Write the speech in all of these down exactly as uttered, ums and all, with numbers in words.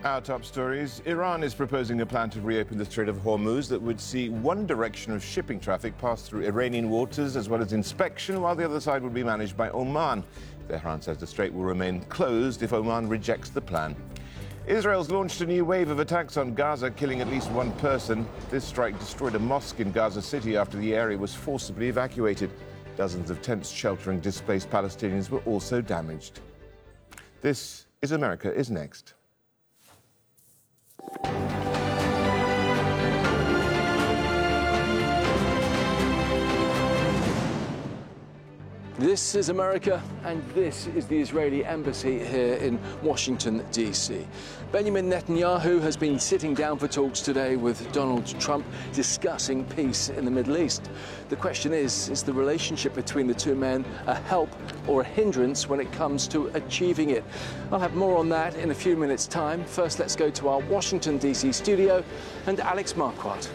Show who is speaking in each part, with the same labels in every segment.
Speaker 1: Our top stories. Iran is proposing a plan to reopen the Strait of Hormuz that would see one direction of shipping traffic pass through Iranian waters as well as inspection, while the other side would be managed by Oman. Tehran says the strait will remain closed if Oman rejects the plan. Israel's launched a new wave of attacks on Gaza, killing at least one person. This strike destroyed a mosque in Gaza City after the area was forcibly evacuated. Dozens of tents sheltering displaced Palestinians were also damaged. This is America is Next.
Speaker 2: This is America, and this is the Israeli embassy here in Washington, D C Benjamin Netanyahu has been sitting down for talks today with Donald Trump, discussing peace in the Middle East. The question is, is the relationship between the two men a help or a hindrance when it comes to achieving it? I'll have more on that in a few minutes' time. First, let's go to our Washington, D C studio and Alex Marquardt.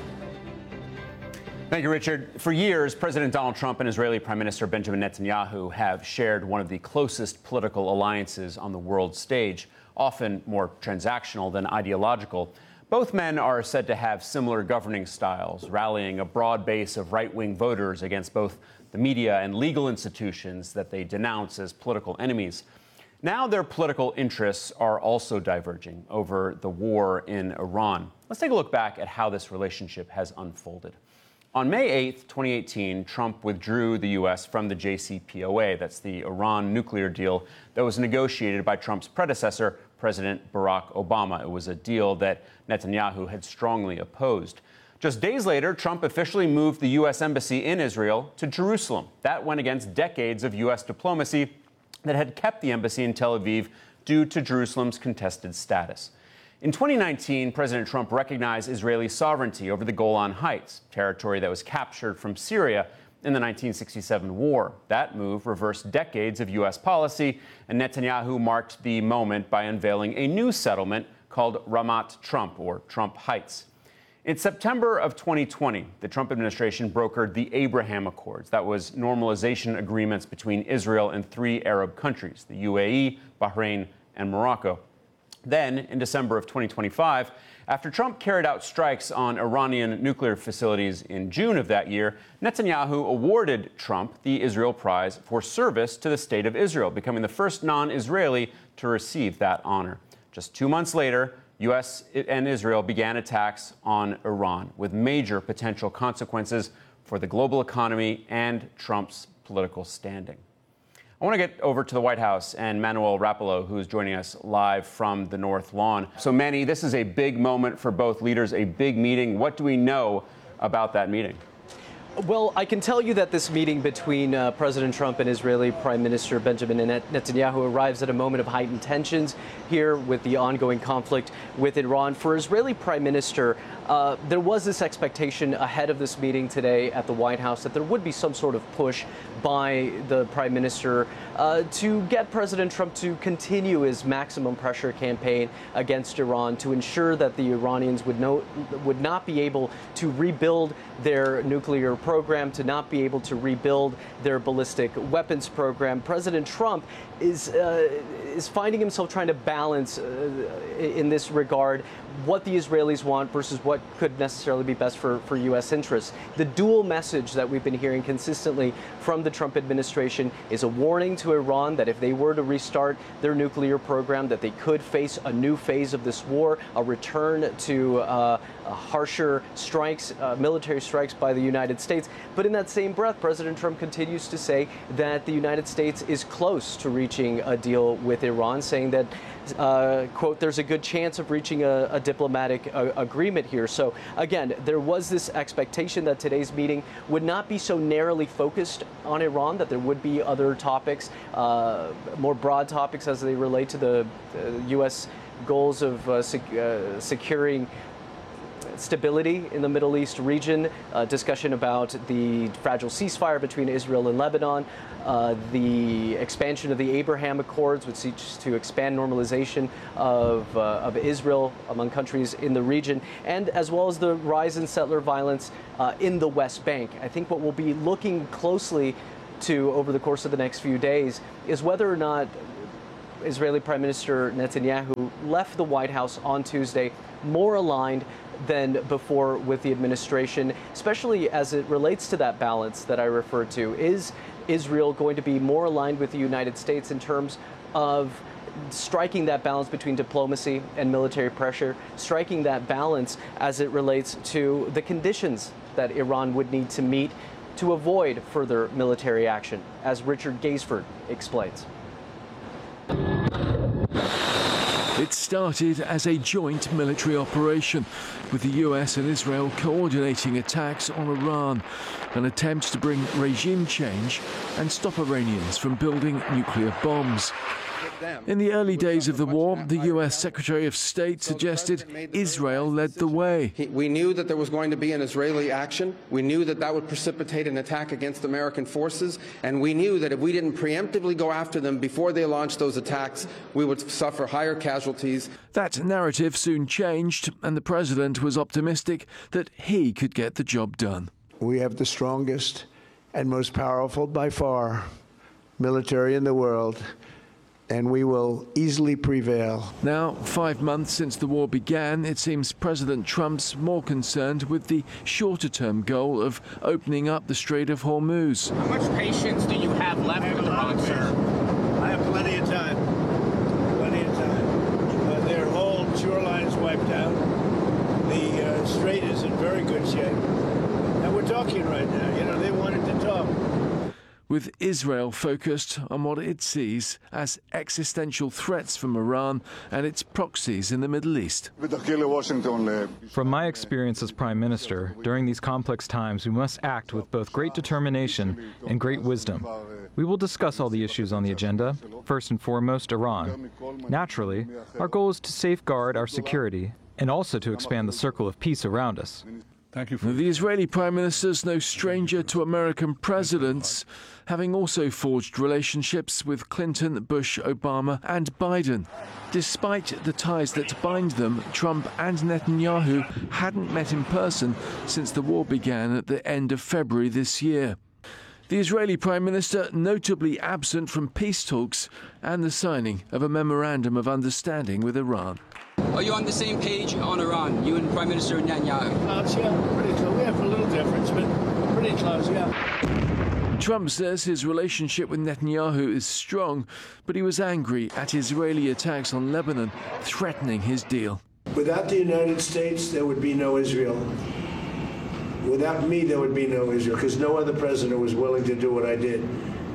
Speaker 3: Thank you, Richard. For years, President Donald Trump and Israeli Prime Minister Benjamin Netanyahu have shared one of the closest political alliances on the world stage, often more transactional than ideological. Both men are said to have similar governing styles, rallying a broad base of right-wing voters against both the media and legal institutions that they denounce as political enemies. Now their political interests are also diverging over the war in Iran. Let's take a look back at how this relationship has unfolded. On May eighth, twenty eighteen, Trump withdrew the U S from the J C P O A. That's the Iran nuclear deal that was negotiated by Trump's predecessor, President Barack Obama. It was a deal that Netanyahu had strongly opposed. Just days later, Trump officially moved the U S embassy in Israel to Jerusalem. That went against decades of U S diplomacy that had kept the embassy in Tel Aviv due to Jerusalem's contested status. In twenty nineteen, President Trump recognized Israeli sovereignty over the Golan Heights, territory that was captured from Syria in the nineteen sixty-seven war. That move reversed decades of U S policy, and Netanyahu marked the moment by unveiling a new settlement called Ramat Trump, or Trump Heights. In September of twenty twenty, the Trump administration brokered the Abraham Accords. That was normalization agreements between Israel and three Arab countries, the U A E, Bahrain, and Morocco. Then, in December of twenty twenty-five, after Trump carried out strikes on Iranian nuclear facilities in June of that year, Netanyahu awarded Trump the Israel Prize for service to the State of Israel, becoming the first non-Israeli to receive that honor. Just two months later, U S and Israel began attacks on Iran, with major potential consequences for the global economy and Trump's political standing. I want to get over to the White House and Manuel Rapallo, who is joining us live from the North Lawn. So, Manny, this is a big moment for both leaders, a big meeting. What do we know about that meeting?
Speaker 4: Well, I can tell you that this meeting between uh, President Trump and Israeli Prime Minister Benjamin Netanyahu arrives at a moment of heightened tensions here with the ongoing conflict with Iran. For Israeli Prime Minister, uh, there was this expectation ahead of this meeting today at the White House that there would be some sort of push by the Prime Minister uh, to get President Trump to continue his maximum pressure campaign against Iran to ensure that the Iranians would, know, would not be able to rebuild their nuclear program, to not be able to rebuild their ballistic weapons program. President Trump is uh, is finding himself trying to balance uh, in this regard what the Israelis want versus what could necessarily be best for, for U S interests. The dual message that we've been hearing consistently from the Trump administration is a warning to Iran that if they were to restart their nuclear program, that they could face a new phase of this war, a return to uh, harsher strikes, uh, military strikes by the United States. But in that same breath, President Trump continues to say that the United States is close to reaching a deal with Iran, saying that Uh, quote, there's a good chance of reaching a, a diplomatic uh, agreement here. So, again, there was this expectation that today's meeting would not be so narrowly focused on Iran, that there would be other topics, uh, more broad topics as they relate to the uh, U S goals of uh, sec- uh, securing stability in the Middle East region, uh, discussion about the fragile ceasefire between Israel and Lebanon, uh, the expansion of the Abraham Accords, which seeks to expand normalization of, uh, of Israel among countries in the region, and as well as the rise in settler violence uh, in the West Bank. I think what we'll be looking closely to over the course of the next few days is whether or not Israeli Prime Minister Netanyahu left the White House on Tuesday more aligned than before with the administration, especially as it relates to that balance that I referred to. Is Israel going to be more aligned with the United States in terms of striking that balance between diplomacy and military pressure, striking that balance as it relates to the conditions that Iran would need to meet to avoid further military action, as Richard Gaisford explains?
Speaker 5: It started as a joint military operation, with the U S and Israel coordinating attacks on Iran, an attempt to bring regime change and stop Iranians from building nuclear bombs. In the early days of the war, the U S Secretary of State suggested Israel led the way.
Speaker 6: We knew that there was going to be an Israeli action. We knew that that would precipitate an attack against American forces. And we knew that if we didn't preemptively go after them before they launched those attacks, we would suffer higher casualties.
Speaker 5: That narrative soon changed, and the president was optimistic that he could get the job done.
Speaker 7: We have the strongest and most powerful by far military in the world, and we will easily prevail.
Speaker 5: Now, five months since the war began, it seems President Trump's more concerned with the shorter-term goal of opening up the Strait of Hormuz.
Speaker 8: How much patience do you have left with Iran, sir?
Speaker 9: I have plenty of time. Plenty of time. Uh, their whole shoreline's wiped out. The uh, strait is in very good shape. And we're talking right now. You know, they wanted to talk.
Speaker 5: With Israel focused on what it sees as existential threats from Iran and its proxies in the Middle East.
Speaker 10: From my experience as Prime Minister, during these complex times, we must act with both great determination and great wisdom. We will discuss all the issues on the agenda, first and foremost, Iran. Naturally, our goal is to safeguard our security and also to expand the circle of peace around us.
Speaker 5: Thank you. The Israeli Prime Minister is no stranger to American presidents, having also forged relationships with Clinton, Bush, Obama and Biden. Despite the ties that bind them, Trump and Netanyahu hadn't met in person since the war began at the end of February this year. The Israeli Prime Minister notably absent from peace talks and the signing of a memorandum of understanding with Iran.
Speaker 11: Are you on the same page on Iran, you and Prime Minister Netanyahu?
Speaker 9: Close, yeah, pretty close. We have a little difference, but pretty close, yeah.
Speaker 5: Trump says his relationship with Netanyahu is strong, but he was angry at Israeli attacks on Lebanon, threatening his deal.
Speaker 7: Without the United States, there would be no Israel. Without me, there would be no Israel, because no other president was willing to do what I did.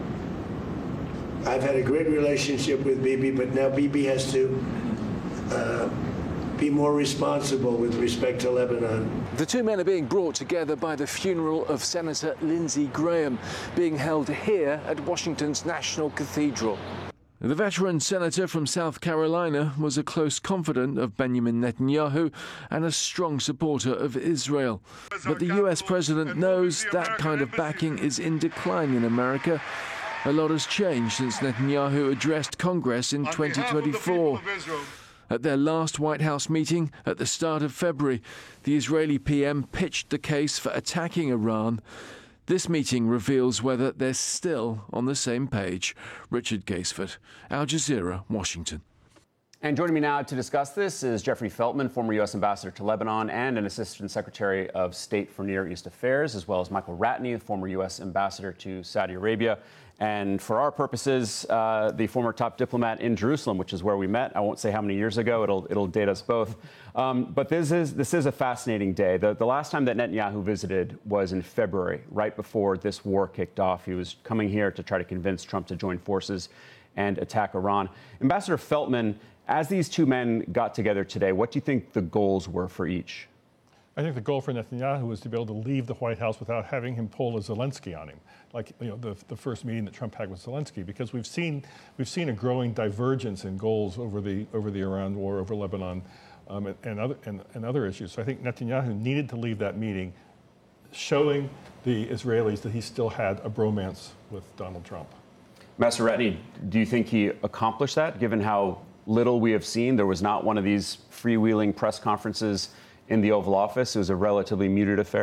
Speaker 7: I've had a great relationship with Bibi, but now Bibi has to uh, be more responsible with respect to Lebanon.
Speaker 2: The two men are being brought together by the funeral of Senator Lindsey Graham, being held here at Washington's National Cathedral.
Speaker 5: The veteran senator from South Carolina was a close confidant of Benjamin Netanyahu and a strong supporter of Israel. But the U S president knows that kind of backing is in decline in America. A lot has changed since Netanyahu addressed Congress in twenty twenty-four. At their last White House meeting at the start of February, the Israeli P M pitched the case for attacking Iran. This meeting reveals whether they're still on the same page. Richard Gaisford, Al Jazeera, Washington.
Speaker 3: And joining me now to discuss this is Jeffrey Feltman, former U S ambassador to Lebanon and an assistant secretary of state for Near East Affairs, as well as Michael Ratney, the former U S ambassador to Saudi Arabia. And for our purposes, uh, the former top diplomat in Jerusalem, which is where we met. I won't say how many years ago. It'll it'll date us both. Um, but this is this is a fascinating day. The, the last time that Netanyahu visited was in February, right before this war kicked off. He was coming here to try to convince Trump to join forces and attack Iran. Ambassador Feltman, as these two men got together today, what do you think the goals were for each?
Speaker 12: I think the goal for Netanyahu was to be able to leave the White House without having him pull a Zelensky on him, like you know the the first meeting that Trump had with Zelensky, because we've seen we've seen a growing divergence in goals over the over the Iran war, over Lebanon, um, and, and other and, and other issues. So I think Netanyahu needed to leave that meeting, showing the Israelis that he still had a bromance with Donald Trump.
Speaker 3: Master Ratney, do you think he accomplished that, given how little we have seen? There was not one of these freewheeling press conferences in the Oval Office. It was a relatively muted affair.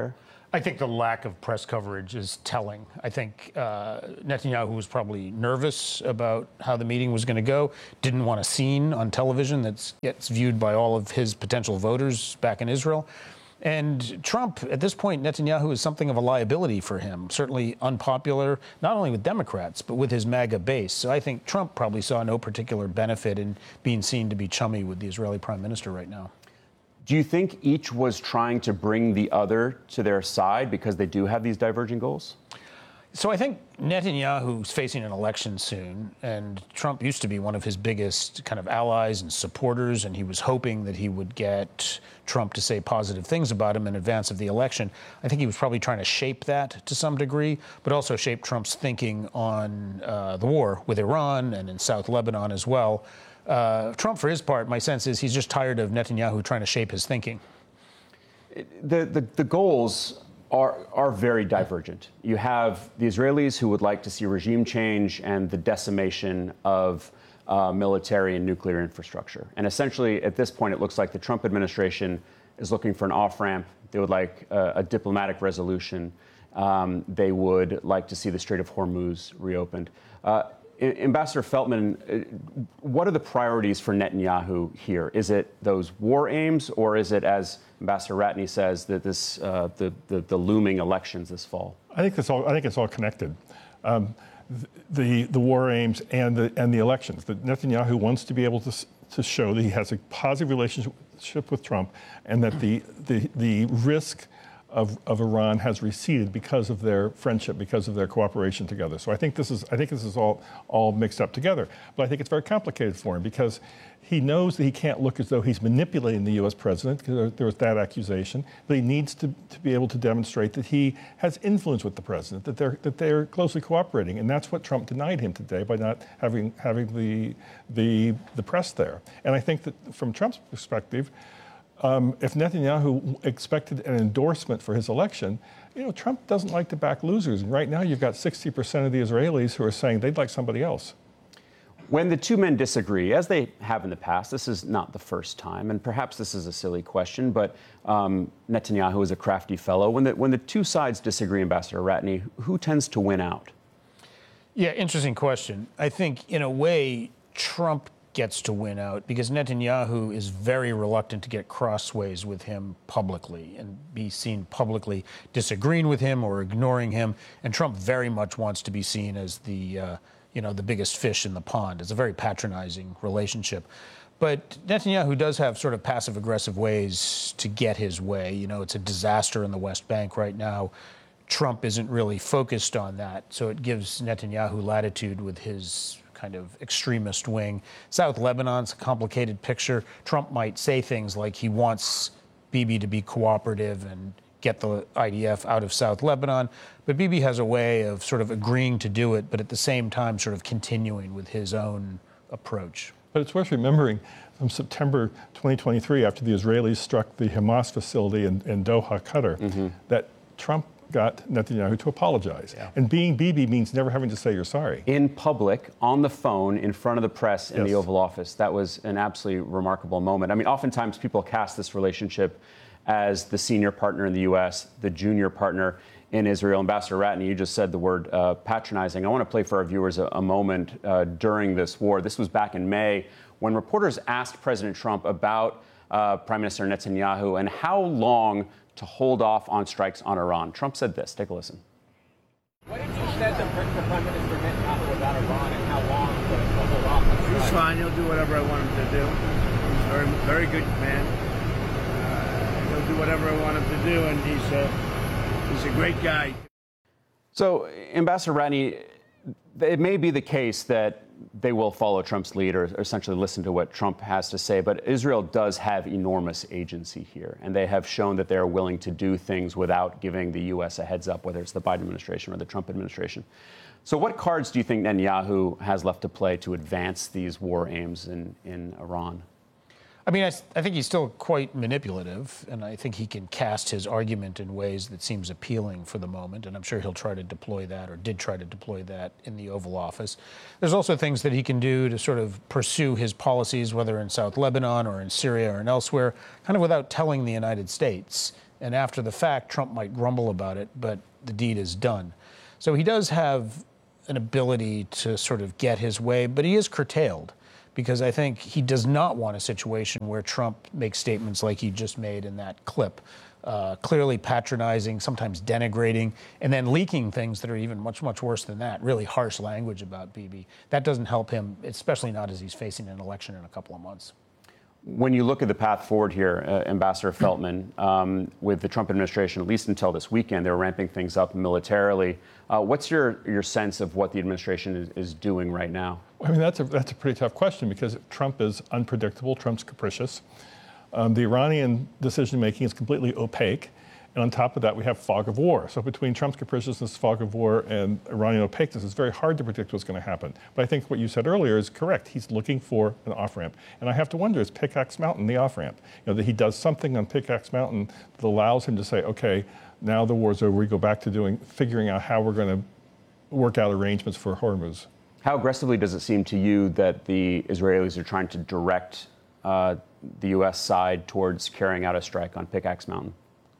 Speaker 13: I think the lack of press coverage is telling. I think uh, Netanyahu was probably nervous about how the meeting was going to go, didn't want a scene on television that gets viewed by all of his potential voters back in Israel. And Trump, at this point, Netanyahu is something of a liability for him, certainly unpopular, not only with Democrats, but with his MAGA base. So I think Trump probably saw no particular benefit in being seen to be chummy with the Israeli prime minister right now.
Speaker 3: Do you think each was trying to bring the other to their side because they do have these diverging goals?
Speaker 13: So I think Netanyahu's facing an election soon, and Trump used to be one of his biggest kind of allies and supporters, and he was hoping that he would get Trump to say positive things about him in advance of the election. I think he was probably trying to shape that to some degree, but also shape Trump's thinking on uh, the war with Iran and in South Lebanon as well. Uh, Trump, for his part, my sense is he's just tired of Netanyahu trying to shape his thinking.
Speaker 3: The, the, the goals are, are very divergent. You have the Israelis who would like to see regime change and the decimation of uh, military and nuclear infrastructure. And essentially, at this point, it looks like the Trump administration is looking for an off-ramp. They would like a, a diplomatic resolution. Um, they would like to see the Strait of Hormuz reopened. Uh, Ambassador Feltman, what are the priorities for Netanyahu here? Is it those war aims, or is it, as Ambassador Ratney says, that this uh, the, the the looming elections this fall?
Speaker 12: I think it's all I think it's all connected. Um, the the war aims and the and the elections. That Netanyahu wants to be able to to show that he has a positive relationship with Trump, and that the the the risk Of, of Iran has receded because of their friendship, because of their cooperation together. So I think this is I think this is all all mixed up together. But I think it's very complicated for him because he knows that he can't look as though he's manipulating the U S president, because there was that accusation. But he needs to, to be able to demonstrate that he has influence with the president, that they're that they're closely cooperating, and that's what Trump denied him today by not having having the the the press there. And I think that from Trump's perspective, Um, if Netanyahu expected an endorsement for his election, you know, Trump doesn't like to back losers. And right now you've got sixty percent of the Israelis who are saying they'd like somebody else.
Speaker 3: When the two men disagree, as they have in the past, this is not the first time, and perhaps this is a silly question, but um, Netanyahu is a crafty fellow. When the, when the two sides disagree, Ambassador Ratney, who tends to win out?
Speaker 13: Yeah, interesting question. I think, in a way, Trump gets to win out because Netanyahu is very reluctant to get crossways with him publicly and be seen publicly disagreeing with him or ignoring him. And Trump very much wants to be seen as the, uh, you know, the biggest fish in the pond. It's a very patronizing relationship. But Netanyahu does have sort of passive-aggressive ways to get his way. You know, it's a disaster in the West Bank right now. Trump isn't really focused on that, so it gives Netanyahu latitude with his kind of extremist wing. South Lebanon's a complicated picture. Trump might say things like he wants Bibi to be cooperative and get the I D F out of South Lebanon, but Bibi has a way of sort of agreeing to do it, but at the same time sort of continuing with his own approach.
Speaker 12: But it's worth remembering from September twenty twenty-three, after the Israelis struck the Hamas facility in, in Doha, Qatar, mm-hmm. that Trump got Netanyahu to apologize. Yeah. And being Bibi means never having to say you're sorry.
Speaker 3: In public, on the phone, in front of the press, in yes. the Oval Office. That was an absolutely remarkable moment. I mean, oftentimes people cast this relationship as the senior partner in the U S, the junior partner in Israel. Ambassador Ratney, you just said the word uh, patronizing. I want to play for our viewers a, a moment uh, during this war. This was back in May when reporters asked President Trump about uh, Prime Minister Netanyahu and how long to hold off on strikes on Iran. Trump said this. Take a listen.
Speaker 8: What did you say to Prime Minister Netanyahu about Iran and how long to hold off on strikes?
Speaker 9: He's fine. He'll do whatever I want him to do. He's a very, very good man. Uh, he'll do whatever I want him to do, and he's a, he's a great guy.
Speaker 3: So, Ambassador Ratney, it may be the case that they will follow Trump's lead or essentially listen to what Trump has to say. But Israel does have enormous agency here, and they have shown that they're willing to do things without giving the U S a heads up, whether it's the Biden administration or the Trump administration. So what cards do you think Netanyahu has left to play to advance these war aims in, in Iran?
Speaker 13: I mean, I, I think he's still quite manipulative, and I think he can cast his argument in ways that seems appealing for the moment, and I'm sure he'll try to deploy that, or did try to deploy that in the Oval Office. There's also things that he can do to sort of pursue his policies, whether in South Lebanon or in Syria or in elsewhere, kind of without telling the United States. And after the fact, Trump might grumble about it, but the deed is done. So he does have an ability to sort of get his way, but he is curtailed because I think he does not want a situation where Trump makes statements like he just made in that clip, uh, clearly patronizing, sometimes denigrating, and then leaking things that are even much, much worse than that, really harsh language about Bibi. That doesn't help him, especially not as he's facing an election in a couple of months.
Speaker 3: When you look at the path forward here, uh, Ambassador Feltman, um, with the Trump administration, at least until this weekend, they were ramping things up militarily. Uh, what's your, your sense of what the administration is, is doing right now?
Speaker 12: I mean, that's a, that's a pretty tough question because Trump is unpredictable, Trump's capricious. Um, the Iranian decision-making is completely opaque. And on top of that, we have fog of war. So between Trump's capriciousness, fog of war, and Iranian opaqueness, it's very hard to predict what's going to happen. But I think what you said earlier is correct. He's looking for an off-ramp. And I have to wonder, is Pickaxe Mountain the off-ramp? You know, that he does something on Pickaxe Mountain that allows him to say, okay, now the war's over, we go back to doing, figuring out how we're going to work out arrangements for Hormuz.
Speaker 3: How aggressively does it seem to you that the Israelis are trying to direct uh, the U S side towards carrying out a strike on Pickaxe Mountain?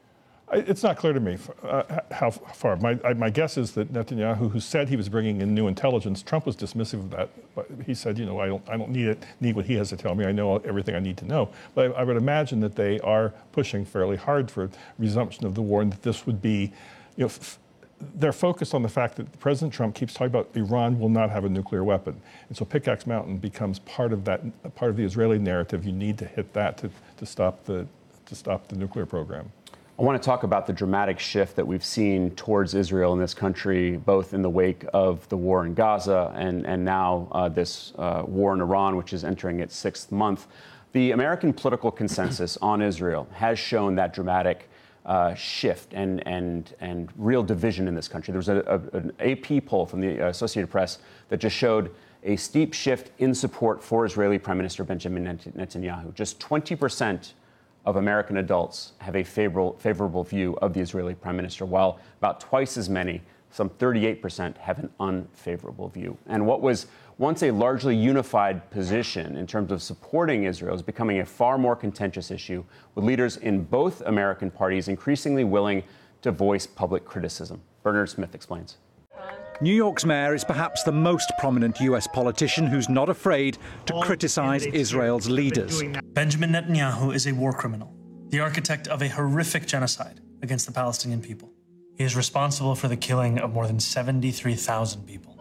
Speaker 12: It's not clear to me uh, how far. My, my guess is that Netanyahu, who said he was bringing in new intelligence, Trump was dismissive of that. But he said, you know, I don't, I don't need it, need what he has to tell me. I know everything I need to know. But I, I would imagine that they are pushing fairly hard for resumption of the war, and that this would be, you know, f they're focused on the fact that President Trump keeps talking about Iran will not have a nuclear weapon, and so Pickaxe Mountain becomes part of that, part of the Israeli narrative. You need to hit that to, to stop the, to stop the nuclear program.
Speaker 3: I want to talk about the dramatic shift that we've seen towards Israel in this country, both in the wake of the war in Gaza and, and now uh, this uh, war in Iran, which is entering its sixth month. The American political consensus on Israel has shown that dramatic uh, shift and, and, and real division in this country. There was a, a, an A P poll from the Associated Press that just showed a steep shift in support for Israeli Prime Minister Benjamin Netanyahu. Just twenty percent of American adults have a favorable, favorable view of the Israeli prime minister, while about twice as many, some thirty-eight percent, have an unfavorable view. And what was once a largely unified position in terms of supporting Israel is becoming a far more contentious issue, with leaders in both American parties increasingly willing to voice public criticism. Bernard Smith explains.
Speaker 14: New York's mayor is perhaps the most prominent U S politician who's not afraid to criticize Israel's leaders.
Speaker 15: Benjamin Netanyahu is a war criminal, the architect of a horrific genocide against the Palestinian people. He is responsible for the killing of more than seventy-three thousand people.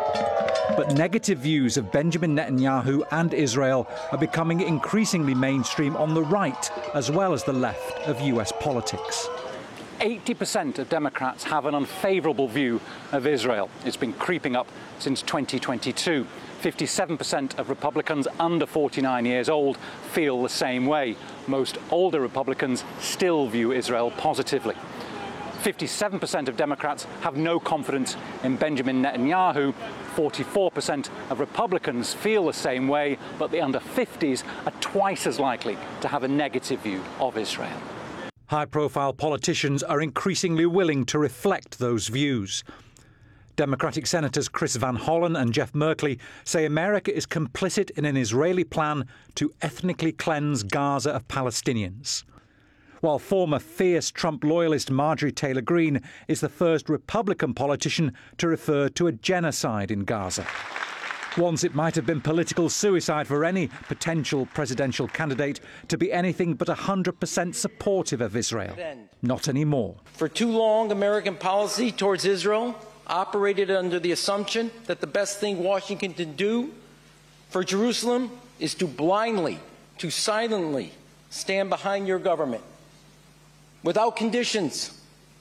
Speaker 14: But negative views of Benjamin Netanyahu and Israel are becoming increasingly mainstream on the right as well as the left of U S politics.
Speaker 16: eighty percent of Democrats have an unfavorable view of Israel. It's been creeping up since twenty twenty-two. fifty-seven percent of Republicans under forty-nine years old feel the same way. Most older Republicans still view Israel positively. fifty-seven percent of Democrats have no confidence in Benjamin Netanyahu. forty-four percent of Republicans feel the same way, but the under fifties are twice as likely to have a negative view of Israel.
Speaker 14: High-profile politicians are increasingly willing to reflect those views. Democratic Senators Chris Van Hollen and Jeff Merkley say America is complicit in an Israeli plan to ethnically cleanse Gaza of Palestinians, while former fierce Trump loyalist Marjorie Taylor Greene is the first Republican politician to refer to a genocide in Gaza. Once it might have been political suicide for any potential presidential candidate to be anything but one hundred percent supportive of Israel. Not anymore.
Speaker 17: For too long, American policy towards Israel operated under the assumption that the best thing Washington can do for Jerusalem is to blindly, to silently stand behind your government, without conditions,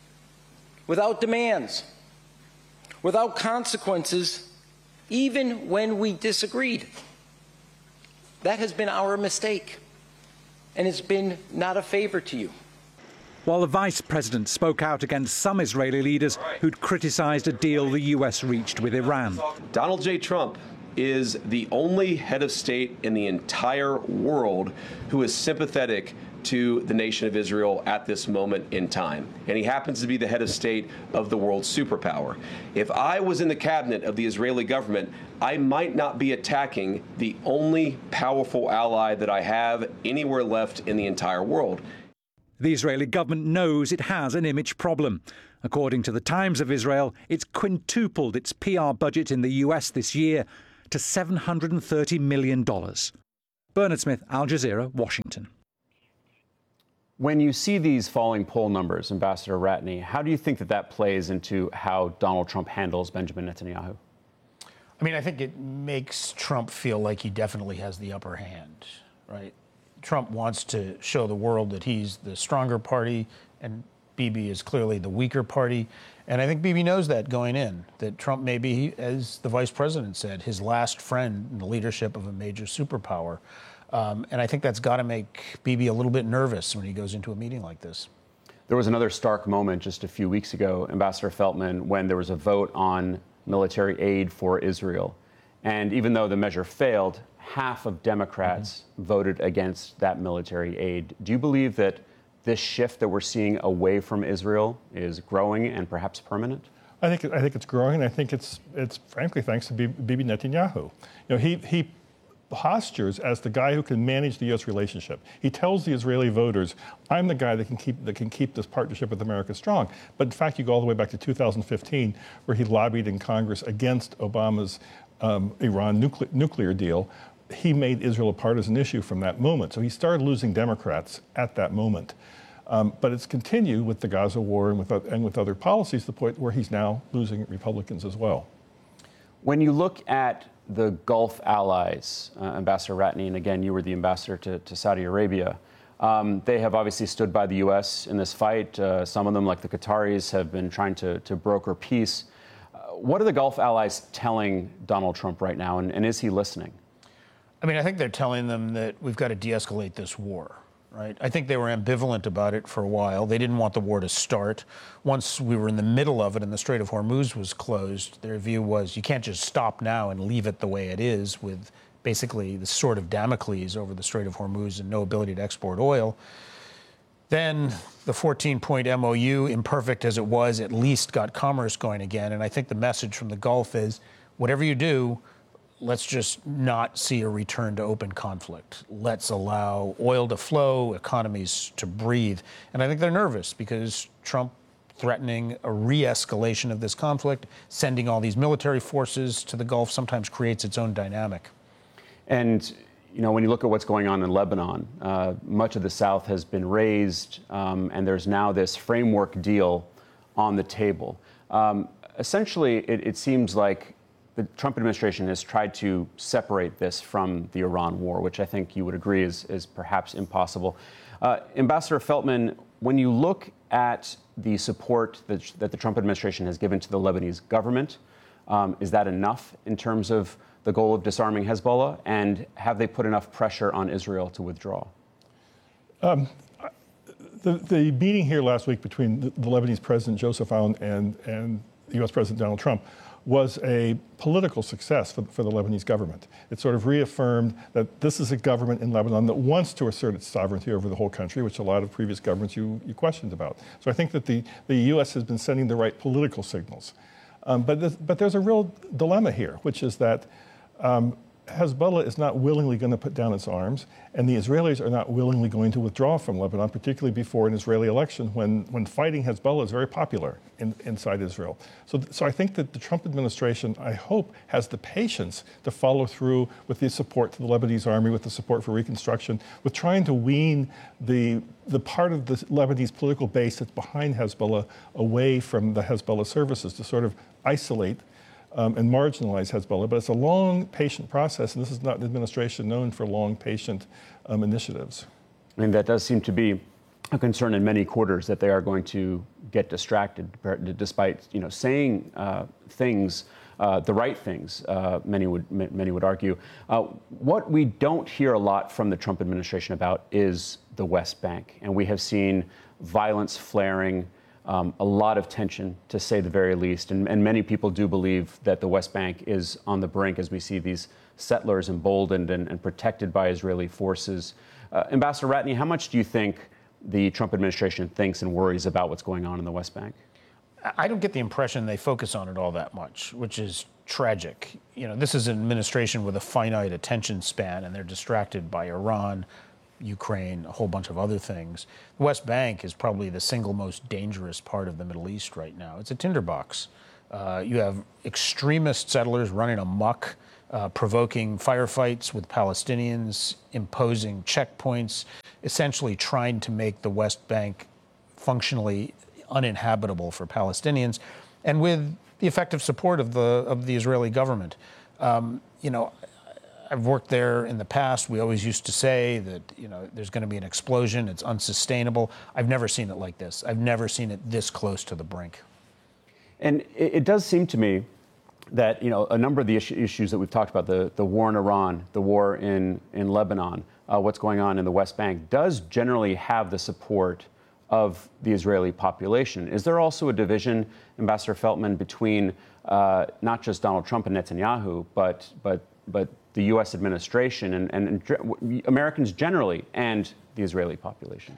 Speaker 17: without demands, without consequences, even when we disagreed. That has been our mistake, and it's been not a favor to you.
Speaker 14: While the vice president spoke out against some Israeli leaders who'd criticized a deal the U S reached with Iran.
Speaker 18: Donald J. Trump is the only head of state in the entire world who is sympathetic to the nation of Israel at this moment in time. And he happens to be the head of state of the world superpower. If I was in the cabinet of the Israeli government, I might not be attacking the only powerful ally that I have anywhere left in the entire world.
Speaker 14: The Israeli government knows it has an image problem. According to the Times of Israel, it's quintupled its P R budget in the U S this year to seven hundred thirty million dollars. Bernard Smith, Al Jazeera, Washington.
Speaker 3: When you see these falling poll numbers, Ambassador Ratney, how do you think that that plays into how Donald Trump handles Benjamin Netanyahu?
Speaker 13: I mean, I think it makes Trump feel like he definitely has the upper hand, right? Trump wants to show the world that he's the stronger party and Bibi is clearly the weaker party. And I think Bibi knows that going in, that Trump may be, as the vice president said, his last friend in the leadership of a major superpower. Um, and I think that's got to make Bibi a little bit nervous when he goes into a meeting like this.
Speaker 3: There was another stark moment just a few weeks ago, Ambassador Feltman, when there was a vote on military aid for Israel. And even though the measure failed, half of Democrats mm-hmm. voted against that military aid. Do you believe that this shift that we're seeing away from Israel is growing and perhaps permanent?
Speaker 12: I think I think it's growing. And I think it's it's frankly thanks to Bibi Netanyahu. You know, he he postures as the guy who can manage the U S relationship. He tells the Israeli voters, "I'm the guy that can keep that can keep this partnership with America strong." But in fact, you go all the way back to two thousand fifteen, where he lobbied in Congress against Obama's um, Iran nuclear, nuclear deal. He made Israel a partisan issue from that moment. So he started losing Democrats at that moment. Um, but it's continued with the Gaza war and with, and with other policies to the point where he's now losing Republicans as well.
Speaker 3: When you look at the Gulf allies, uh, Ambassador Ratney, and again, you were the ambassador to, to Saudi Arabia, um, they have obviously stood by the U S in this fight. Uh, some of them, like the Qataris, have been trying to, to broker peace. Uh, what are the Gulf allies telling Donald Trump right now, and, and is he listening?
Speaker 13: I mean, I think they're telling them that we've got to de-escalate this war, right? I think they were ambivalent about it for a while. They didn't want the war to start. Once we were in the middle of it and the Strait of Hormuz was closed, their view was you can't just stop now and leave it the way it is with basically the sword of Damocles over the Strait of Hormuz and no ability to export oil. Then the fourteen-point M O U, imperfect as it was, at least got commerce going again. And I think the message from the Gulf is, whatever you do, let's just not see a return to open conflict. Let's allow oil to flow, economies to breathe. And I think they're nervous because Trump threatening a re-escalation of this conflict, sending all these military forces to the Gulf, sometimes creates its own dynamic.
Speaker 3: And, you know, when you look at what's going on in Lebanon, uh, much of the South has been razed, um, and there's now this framework deal on the table. Um, essentially, it, it seems like the Trump administration has tried to separate this from the Iran war, which I think you would agree is, is perhaps impossible. Uh, Ambassador Feltman, when you look at the support that, that the Trump administration has given to the Lebanese government, um, is that enough in terms of the goal of disarming Hezbollah? And have they put enough pressure on Israel to withdraw? Um,
Speaker 12: the, the meeting here last week between the, the Lebanese President Joseph Aoun and, and the U S President Donald Trump was a political success for, for the Lebanese government. It sort of reaffirmed that this is a government in Lebanon that wants to assert its sovereignty over the whole country, which a lot of previous governments you, you questioned about. So I think that the, the U S has been sending the right political signals. Um, but, this, but there's a real dilemma here, which is that um, Hezbollah is not willingly going to put down its arms, and the Israelis are not willingly going to withdraw from Lebanon, particularly before an Israeli election when, when fighting Hezbollah is very popular in, inside Israel. So, so I think that the Trump administration, I hope, has the patience to follow through with the support to the Lebanese army, with the support for reconstruction, with trying to wean the, the part of the Lebanese political base that's behind Hezbollah away from the Hezbollah services to sort of isolate Um, and marginalize Hezbollah. But it's a long, patient process, and this is not an administration known for long, patient um, initiatives.
Speaker 3: I mean, that does seem to be a concern in many quarters, that they are going to get distracted, despite, you know, saying uh, things, uh, the right things, uh, many would many would argue. Uh, what we don't hear a lot from the Trump administration about is the West Bank, and we have seen violence flaring, Um, a lot of tension, to say the very least. And, and many people do believe that the West Bank is on the brink as we see these settlers emboldened and, and protected by Israeli forces. Uh, Ambassador Ratney, how much do you think the Trump administration thinks and worries about what's going on in the West Bank?
Speaker 13: I don't get the impression they focus on it all that much, which is tragic. You know, this is an administration with a finite attention span, and they're distracted by Iran, Ukraine, a whole bunch of other things. The West Bank is probably the single most dangerous part of the Middle East right now. It's a tinderbox. Uh, you have extremist settlers running amok, uh, provoking firefights with Palestinians, imposing checkpoints, essentially trying to make the West Bank functionally uninhabitable for Palestinians, and with the effective support of the of the Israeli government. Um, you know, I've worked there in the past. We always used to say that, you know, there's going to be an explosion. It's unsustainable. I've never seen it like this. I've never seen it this close to the brink.
Speaker 3: And it, it does seem to me that, you know, a number of the issue, issues that we've talked about, the, the war in Iran, the war in, in Lebanon, uh, what's going on in the West Bank, does generally have the support of the Israeli population. Is there also a division, Ambassador Feltman, between uh, not just Donald Trump and Netanyahu, but but but the U S administration and, and, and Americans generally and the Israeli population?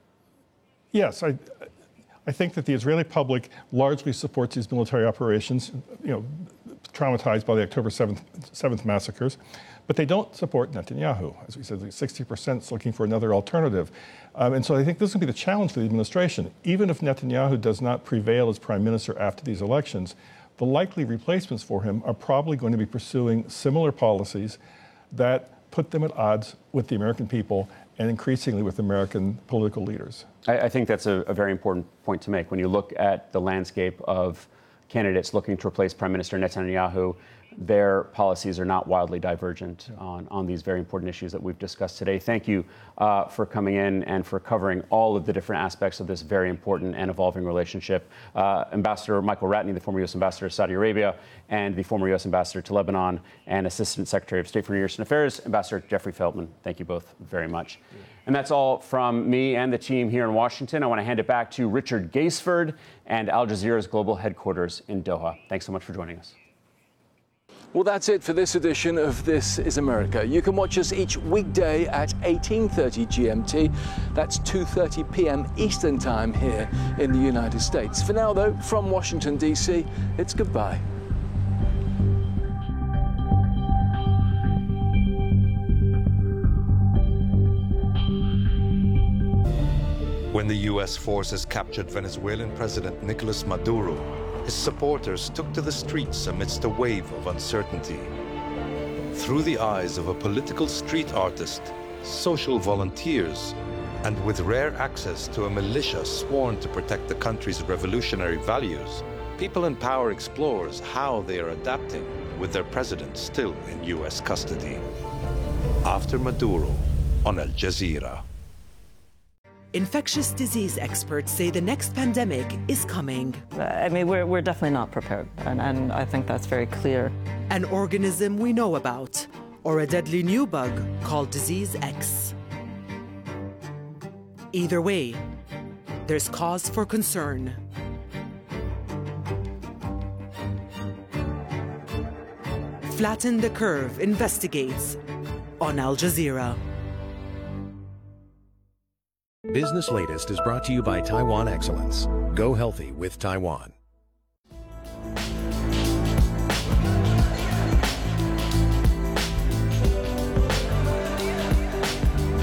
Speaker 12: Yes, I, I think that the Israeli public largely supports these military operations, you know, traumatized by the October seventh massacres, but they don't support Netanyahu. As we said, sixty percent is looking for another alternative. Um, and so I think this is going to be the challenge for the administration. Even if Netanyahu does not prevail as prime minister after these elections, the likely replacements for him are probably going to be pursuing similar policies that put them at odds with the American people and increasingly with American political leaders.
Speaker 3: I, I think that's a, a very important point to make. When you look at the landscape of candidates looking to replace Prime Minister Netanyahu, their policies are not wildly divergent on, on these very important issues that we've discussed today. Thank you uh, for coming in and for covering all of the different aspects of this very important and evolving relationship. Uh, Ambassador Michael Ratney, the former U S Ambassador to Saudi Arabia, and the former U S Ambassador to Lebanon and Assistant Secretary of State for Near Eastern Affairs, Ambassador Jeffrey Feltman. Thank you both very much. Yeah. And that's all from me and the team here in Washington. I want to hand it back to Richard Gaisford and Al Jazeera's global headquarters in Doha. Thanks so much for joining us.
Speaker 2: Well, that's it for this edition of This is America. You can watch us each weekday at eighteen thirty G M T. That's two thirty p m Eastern Time here in the United States. For now, though, from Washington, D C, it's goodbye.
Speaker 19: When the U S forces captured Venezuelan President Nicolas Maduro, his supporters took to the streets amidst a wave of uncertainty. Through the eyes of a political street artist, social volunteers, and with rare access to a militia sworn to protect the country's revolutionary values, People in Power explores how they are adapting with their president still in U S custody. After Maduro on Al Jazeera.
Speaker 20: Infectious disease experts say the next pandemic is coming.
Speaker 21: I mean, we're, we're definitely not prepared, and, and I think that's very clear.
Speaker 20: An organism we know about, or a deadly new bug called Disease X. Either way, there's cause for concern. Flatten the Curve investigates on Al Jazeera.
Speaker 22: Business Latest is brought to you by Taiwan Excellence. Go healthy with Taiwan.